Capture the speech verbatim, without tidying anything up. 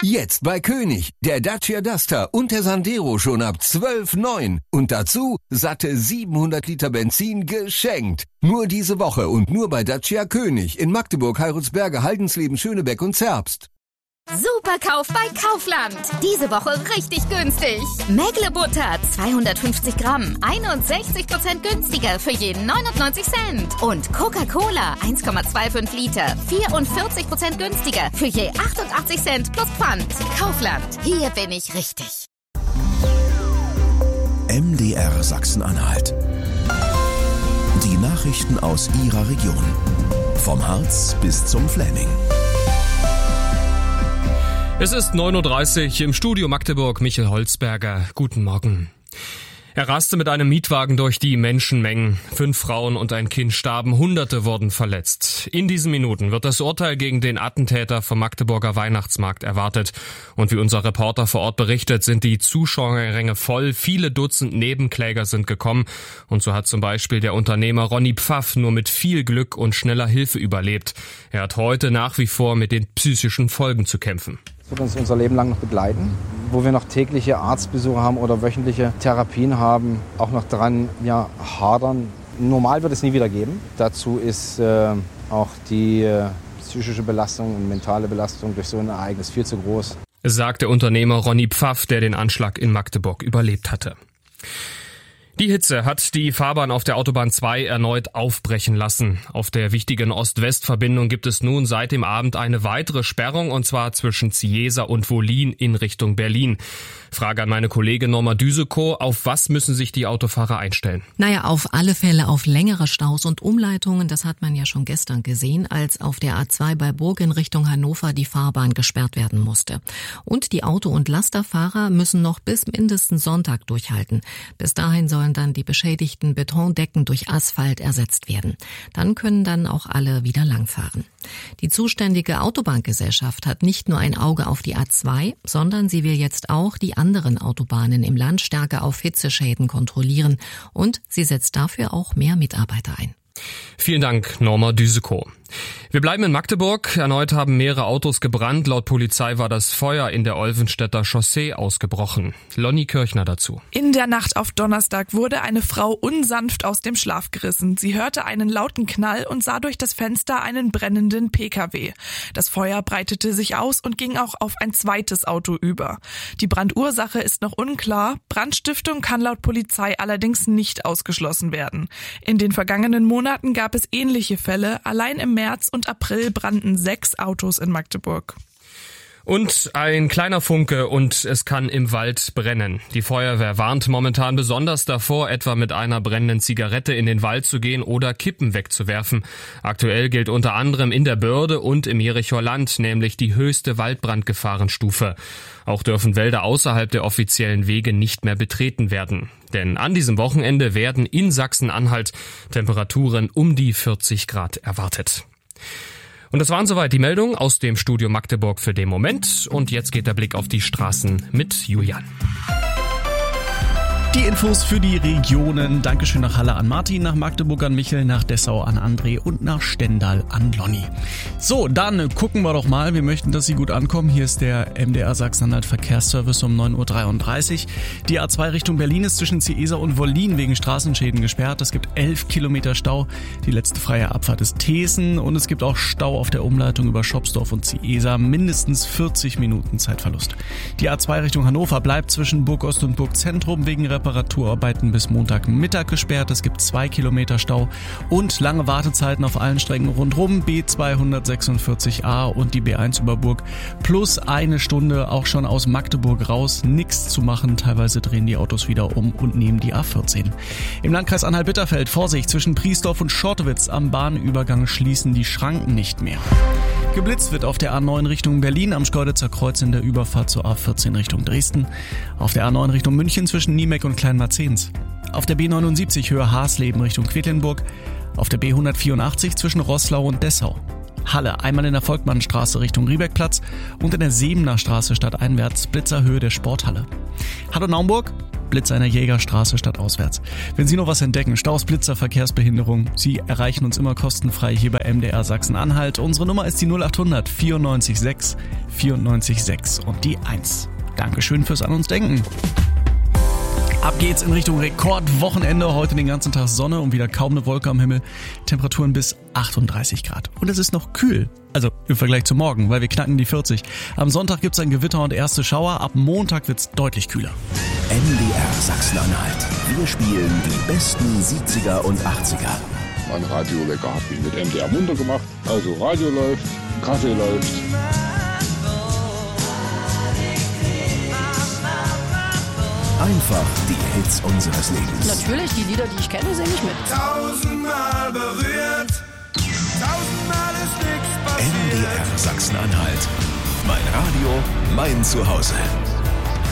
Jetzt bei König, der Dacia Duster und der Sandero schon ab zwölf Komma neun. Und dazu satte siebenhundert Liter Benzin geschenkt. Nur diese Woche und nur bei Dacia König in Magdeburg, Heilsberg, Haldensleben, Schönebeck und Zerbst. Superkauf bei Kaufland. Diese Woche richtig günstig. Mägle-Butter zweihundertfünfzig Gramm, einundsechzig Prozent günstiger für jeden neunundneunzig Cent. Und Coca-Cola eins Komma fünfundzwanzig Liter, vierundvierzig Prozent günstiger für je achtundachtzig Cent plus Pfand. Kaufland, hier bin ich richtig. M D R Sachsen-Anhalt. Die Nachrichten aus Ihrer Region. Vom Harz bis zum Fläming. Es ist neun Uhr dreißig im Studio Magdeburg, Michael Holzberger. Guten Morgen. Er raste mit einem Mietwagen durch die Menschenmengen. Fünf Frauen und ein Kind starben, Hunderte wurden verletzt. In diesen Minuten wird das Urteil gegen den Attentäter vom Magdeburger Weihnachtsmarkt erwartet. Und wie unser Reporter vor Ort berichtet, sind die Zuschauerränge voll. Viele Dutzend Nebenkläger sind gekommen. Und so hat zum Beispiel der Unternehmer Ronny Pfaff nur mit viel Glück und schneller Hilfe überlebt. Er hat heute nach wie vor mit den psychischen Folgen zu kämpfen. Das wird uns unser Leben lang noch begleiten, wo wir noch tägliche Arztbesuche haben oder wöchentliche Therapien haben, auch noch dran ja, hadern. Normal wird es nie wieder geben. Dazu ist äh, auch die äh, psychische Belastung und mentale Belastung durch so ein Ereignis viel zu groß. Sagt der Unternehmer Ronny Pfaff, der den Anschlag in Magdeburg überlebt hatte. Die Hitze hat die Fahrbahn auf der Autobahn zwei erneut aufbrechen lassen. Auf der wichtigen Ost-West-Verbindung gibt es nun seit dem Abend eine weitere Sperrung, und zwar zwischen Ziesa und Wollin in Richtung Berlin. Frage an meine Kollegin Norma Düsekow, auf was müssen sich die Autofahrer einstellen? Naja, auf alle Fälle auf längere Staus und Umleitungen. Das hat man ja schon gestern gesehen, als auf der A zwei bei Burg in Richtung Hannover die Fahrbahn gesperrt werden musste. Und die Auto- und Lasterfahrer müssen noch bis mindestens Sonntag durchhalten. Bis dahin sollen dann die beschädigten Betondecken durch Asphalt ersetzt werden. Dann können dann auch alle wieder langfahren. Die zuständige Autobahngesellschaft hat nicht nur ein Auge auf die A zwei, sondern sie will jetzt auch die anderen Autobahnen im Land stärker auf Hitzeschäden kontrollieren, und sie setzt dafür auch mehr Mitarbeiter ein. Vielen Dank, Norma Düsekow. Wir bleiben in Magdeburg. Erneut haben mehrere Autos gebrannt. Laut Polizei war das Feuer in der Olvenstädter Chaussee ausgebrochen. Lonnie Kirchner dazu. In der Nacht auf Donnerstag wurde eine Frau unsanft aus dem Schlaf gerissen. Sie hörte einen lauten Knall und sah durch das Fenster einen brennenden P K W. Das Feuer breitete sich aus und ging auch auf ein zweites Auto über. Die Brandursache ist noch unklar. Brandstiftung kann laut Polizei allerdings nicht ausgeschlossen werden. In den vergangenen Monaten gab es ähnliche Fälle. Allein im März und April brannten sechs Autos in Magdeburg. Und ein kleiner Funke und es kann im Wald brennen. Die Feuerwehr warnt momentan besonders davor, etwa mit einer brennenden Zigarette in den Wald zu gehen oder Kippen wegzuwerfen. Aktuell gilt unter anderem in der Börde und im Jerichoer Land nämlich die höchste Waldbrandgefahrenstufe. Auch dürfen Wälder außerhalb der offiziellen Wege nicht mehr betreten werden. Denn an diesem Wochenende werden in Sachsen-Anhalt Temperaturen um die vierzig Grad erwartet. Und das waren soweit die Meldungen aus dem Studio Magdeburg für den Moment. Und jetzt geht der Blick auf die Straßen mit Julian. Die Infos für die Regionen. Dankeschön nach Halle an Martin, nach Magdeburg an Michel, nach Dessau an André und nach Stendal an Lonny. So, dann gucken wir doch mal. Wir möchten, dass Sie gut ankommen. Hier ist der M D R Sachsen-Anhalt Verkehrsservice um neun Uhr dreiunddreißig. Die A zwei Richtung Berlin ist zwischen Ziesa und Wollin wegen Straßenschäden gesperrt. Es gibt elf Kilometer Stau. Die letzte freie Abfahrt ist Thesen und es gibt auch Stau auf der Umleitung über Schopsdorf und Ziesa. Mindestens vierzig Minuten Zeitverlust. Die A zwei Richtung Hannover bleibt zwischen Burgost und Burgzentrum wegen Reparaturarbeiten bis Montagmittag gesperrt. Es gibt zwei Kilometer Stau und lange Wartezeiten auf allen Strecken rundherum. B zweihundertsechsundvierzig a und die B eins über Burg plus eine Stunde auch schon aus Magdeburg raus. Nichts zu machen. Teilweise drehen die Autos wieder um und nehmen die A vierzehn. Im Landkreis Anhalt-Bitterfeld Vorsicht zwischen Priesdorf und Schortewitz am Bahnübergang schließen die Schranken nicht mehr. Geblitzt wird auf der A neun Richtung Berlin am Schkeuditzer Kreuz in der Überfahrt zur A vierzehn Richtung Dresden. Auf der A neun Richtung München zwischen Niemeck und Kleinmarzens. Auf der B neunundsiebzig Höhe Hasleben Richtung Quedlinburg. Auf der B hundertvierundachtzig zwischen Roßlau und Dessau. Halle einmal in der Volkmannstraße Richtung Riebeckplatz und in der Sebener Straße stadteinwärts Blitzerhöhe der Sporthalle. Hadern-Naumburg Blitzer in der Jägerstraße statt auswärts. Wenn Sie noch was entdecken, Staus, Blitzer, Verkehrsbehinderung, Sie erreichen uns immer kostenfrei hier bei M D R Sachsen-Anhalt. Unsere Nummer ist die null acht hundert vierundneunzig sechs vierundneunzig sechs und die eins. Dankeschön fürs an uns denken. Ab geht's in Richtung Rekordwochenende. Heute den ganzen Tag Sonne und wieder kaum eine Wolke am Himmel. Temperaturen bis achtunddreißig Grad. Und es ist noch kühl. Also im Vergleich zu morgen, weil wir knacken die vierzig. Am Sonntag gibt's ein Gewitter und erste Schauer. Ab Montag wird's deutlich kühler. M D R Sachsen-Anhalt. Wir spielen die besten siebziger und achtziger. Mein Radiowecker hat mich mit M D R munter gemacht. Also Radio läuft, Kaffee läuft. Einfach die Hits unseres Lebens. Natürlich, die Lieder, die ich kenne, singe ich mit. Tausendmal berührt, tausendmal ist nichts passiert. M D R Sachsen-Anhalt. Mein Radio, mein Zuhause.